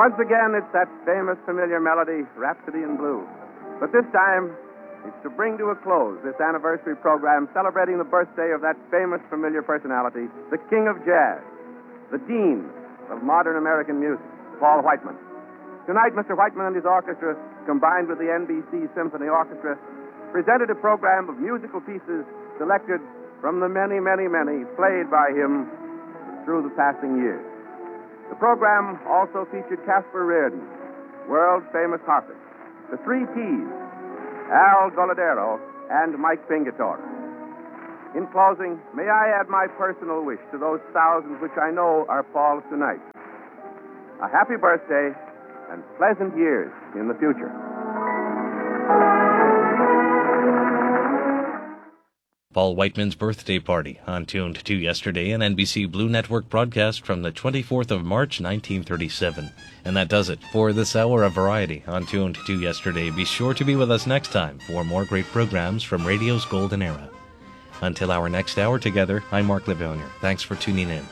once again, it's that famous, familiar melody, Rhapsody in Blue. But this time, it's to bring to a close this anniversary program celebrating the birthday of that famous, familiar personality, the king of jazz, the dean of modern American music, Paul Whiteman. Tonight, Mr. Whiteman and his orchestra, combined with the NBC Symphony Orchestra, presented a program of musical pieces selected from the many, many, many played by him through the passing years. The program also featured Casper Reardon, world-famous harpist, the Three T's, Al Goladero, and Mike Pingatore. In closing, may I add my personal wish to those thousands which I know are Paul's tonight. A happy birthday and pleasant years in the future. Paul Whiteman's birthday party on Tuned to Yesterday, an NBC Blue Network broadcast from the 24th of March, 1937. And that does it for this hour of variety on Tuned to Yesterday. Be sure to be with us next time for more great programs from radio's golden era. Until our next hour together, I'm Mark Levonier. Thanks for tuning in.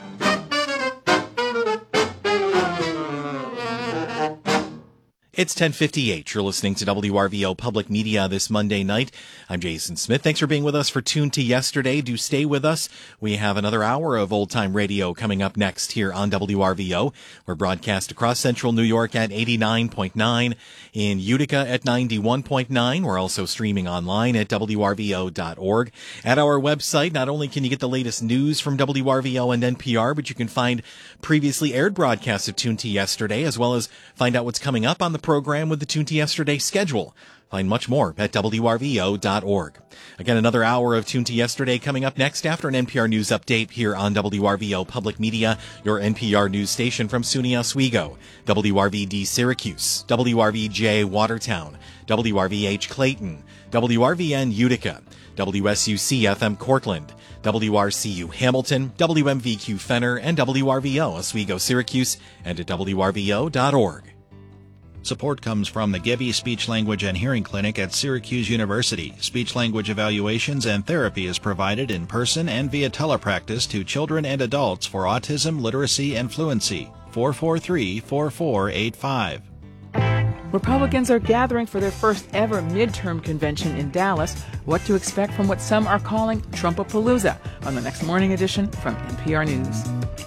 It's 10:58. You're listening to WRVO Public Media this Monday night. I'm Jason Smith. Thanks for being with us for Tune to Yesterday. Do stay with us. We have another hour of old-time radio coming up next here on WRVO. We're broadcast across central New York at 89.9, in Utica at 91.9. We're also streaming online at WRVO.org. At our website, not only can you get the latest news from WRVO and NPR, but you can find previously aired broadcasts of Tune to Yesterday, as well as find out what's coming up on the program with the Tune to Yesterday schedule. Find much more at WRVO.org. Again, another hour of Tune to Yesterday coming up next after an NPR News update here on WRVO Public Media, your NPR news station from SUNY Oswego, WRVD Syracuse, WRVJ Watertown, WRVH Clayton, WRVN Utica, WSUC FM Cortland, WRCU Hamilton, WMVQ Fenner, and WRVO Oswego Syracuse, and at WRVO.org. Support comes from the Gebby Speech Language and Hearing Clinic at Syracuse University. Speech-language evaluations and therapy is provided in person and via telepractice to children and adults for autism, literacy, and fluency. 443-4485. Republicans are gathering for their first ever midterm convention in Dallas. What to expect from what some are calling Trumpapalooza on the next morning edition from NPR News.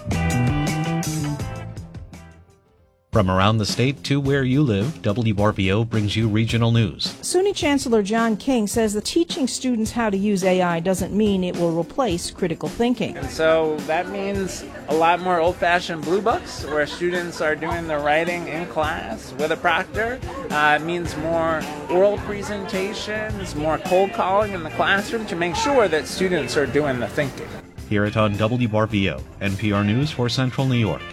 From around the state to where you live, WRVO brings you regional news. SUNY Chancellor John King says that teaching students how to use AI doesn't mean it will replace critical thinking. And so that means a lot more old-fashioned blue books where students are doing the writing in class with a proctor. It means more oral presentations, more cold calling in the classroom to make sure that students are doing the thinking. Hear it on WRVO, NPR News for Central New York.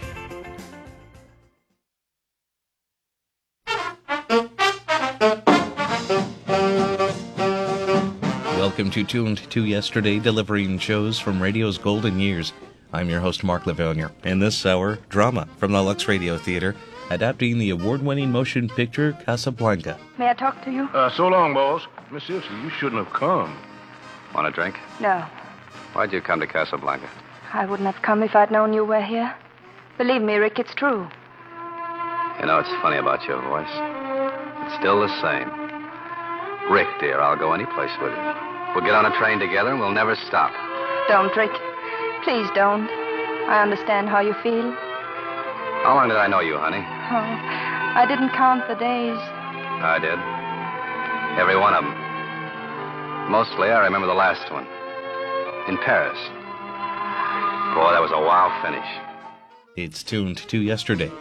Welcome to Tuned to Yesterday, delivering shows from radio's golden years. I'm your host, Mark Levonier. In this hour, drama from the Lux Radio Theater, adapting the award-winning motion picture Casablanca. May I talk to you? So long, boss. Miss Ilse, you shouldn't have come. Want a drink? No. Why'd you come to Casablanca? I wouldn't have come if I'd known you were here. Believe me, Rick, it's true. You know, it's funny about your voice. It's still the same. Rick, dear, I'll go any place with you. We'll get on a train together and we'll never stop. Don't, Rick. Please don't. I understand how you feel. How long did I know you, honey? Oh, I didn't count the days. I did. Every one of them. Mostly, I remember the last one. In Paris. Boy, that was a wow finish. It's Tuned to Yesterday.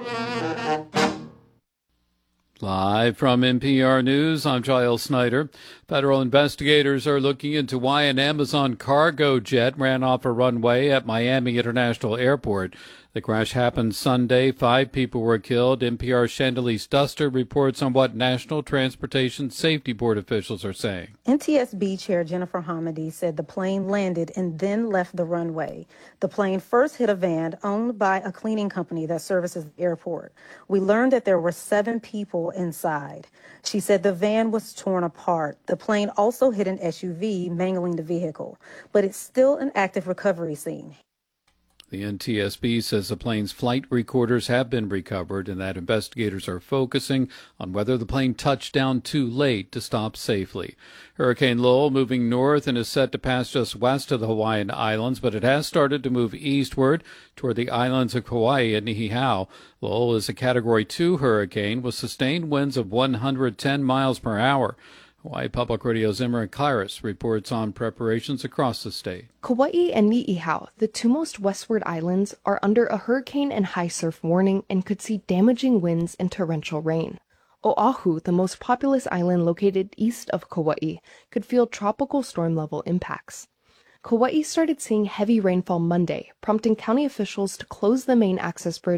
Live from NPR News, I'm Giles Snyder. Federal investigators are looking into why an Amazon cargo jet ran off a runway at Miami International Airport. The crash happened Sunday. 5 people were killed. NPR's Chandelice Duster reports on what National Transportation Safety Board officials are saying. NTSB Chair Jennifer Hamady said the plane landed and then left the runway. The plane first hit a van owned by a cleaning company that services the airport. We learned that there were 7 people inside. She said the van was torn apart. The plane also hit an SUV, mangling the vehicle, but it's still an active recovery scene. The NTSB says the plane's flight recorders have been recovered and that investigators are focusing on whether the plane touched down too late to stop safely. Hurricane Lowell moving north and is set to pass just west of the Hawaiian Islands, but it has started to move eastward toward the islands of Kauai and Niihau. Lowell is a Category 2 hurricane with sustained winds of 110 miles per hour. Hawaii Public Radio's Emmerich Kairos reports on preparations across the state. Kauai and Niihau, the two most westward islands, are under a hurricane and high surf warning and could see damaging winds and torrential rain. Oahu, the most populous island located east of Kauai, could feel tropical storm level impacts. Kauai started seeing heavy rainfall Monday, prompting county officials to close the main access bridge